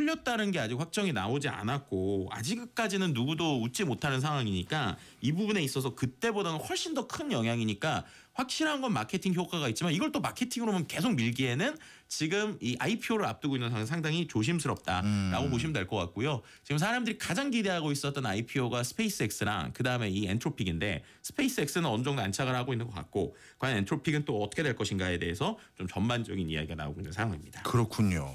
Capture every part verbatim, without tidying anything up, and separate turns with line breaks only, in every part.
풀렸다는 게 아직 확정이 나오지 않았고 아직까지는 누구도 웃지 못하는 상황이니까 이 부분에 있어서 그때보다는 훨씬 더 큰 영향이니까 확실한 건 마케팅 효과가 있지만 이걸 또 마케팅으로만 계속 밀기에는 지금 이 아이피오를 앞두고 있는 상황이 상당히 조심스럽다라고
음.
보시면 될 것 같고요. 지금 사람들이 가장 기대하고 있었던 아이피오가 스페이스X랑 그다음에 이 엔트로픽인데 스페이스X는 어느 정도 안착을 하고 있는 것 같고 과연 엔트로픽은 또 어떻게 될 것인가에 대해서 좀 전반적인 이야기가 나오고 있는 상황입니다.
그렇군요.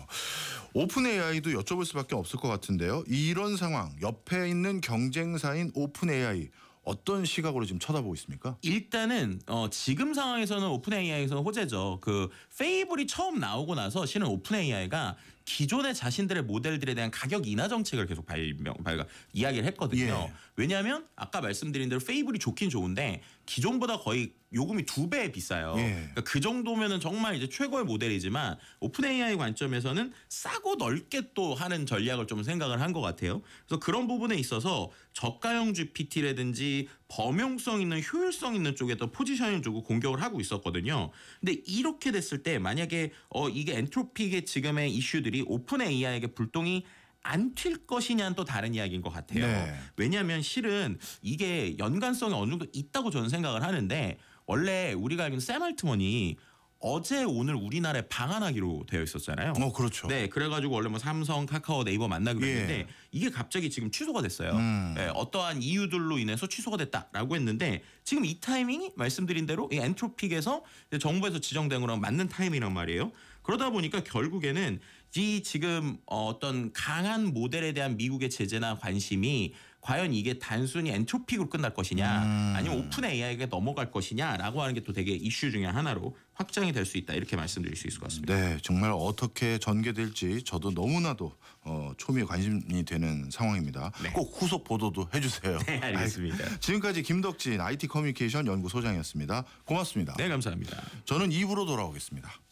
오픈 에이아이도 여쭤볼 수밖에 없을 것 같은데요. 이런 상황, 옆에 있는 경쟁사인 오픈 에이아이 어떤 시각으로 지금 쳐다보고 있습니까?
일단은 어 지금 상황에서는 오픈 에이아이에서는 호재죠. 그 페이블이 처음 나오고 나서 실은 오픈 에이아이가 기존의 자신들의 모델들에 대한 가격 인하 정책을 계속 발명, 발, 이야기를 했거든요.
예.
왜냐하면 아까 말씀드린 대로 페이블이 좋긴 좋은데 기존보다 거의 요금이 두 배 비싸요.
예.
그러니까 그 정도면은 정말 이제 최고의 모델이지만 오픈 에이아이 관점에서는 싸고 넓게 또 하는 전략을 좀 생각을 한 것 같아요. 그래서 그런 부분에 있어서 저가형 지피티라든지 범용성 있는 효율성 있는 쪽에 더 포지션을 주고 공격을 하고 있었거든요. 근데 이렇게 됐을 때 만약에 어 이게 엔트로픽의 지금의 이슈들이 오픈 에이아이에게 불똥이 안 튈 것이냐는 또 다른 이야기인 것 같아요.
네.
왜냐하면 실은 이게 연관성이 어느 정도 있다고 저는 생각을 하는데 원래 우리가 알기로는 샘 알트먼이 어제 오늘 우리나라에 방한하기로 되어 있었잖아요.
어, 그렇죠.
네, 그래가지고 원래 뭐 삼성, 카카오, 네이버 만나기로
예.
했는데 이게 갑자기 지금 취소가 됐어요.
음.
네, 어떠한 이유들로 인해서 취소가 됐다라고 했는데 지금 이 타이밍이 말씀드린 대로 이 엔트로픽에서 정부에서 지정된 거랑 맞는 타이밍이란 말이에요. 그러다 보니까 결국에는 이 지금 어떤 강한 모델에 대한 미국의 제재나 관심이 과연 이게 단순히 엔트로픽으로 끝날 것이냐
음.
아니면 오픈 에이아이가 넘어갈 것이냐라고 하는 게 또 되게 이슈 중에 하나로 확장이 될 수 있다 이렇게 말씀드릴 수 있을 것 같습니다.
네, 정말 어떻게 전개될지 저도 너무나도 어, 초미의 관심이 되는 상황입니다.
네.
꼭 후속 보도도 해주세요.
네, 알겠습니다.
아이, 지금까지 김덕진 아이티 커뮤니케이션 연구소장이었습니다. 고맙습니다.
네, 감사합니다.
저는 이 부로 돌아오겠습니다.